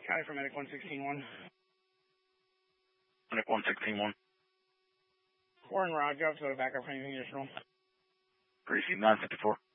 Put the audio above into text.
County for Medic 116-1. Medic 116-1. Warren Rod, go up to the backup for anything additional. Receive 954.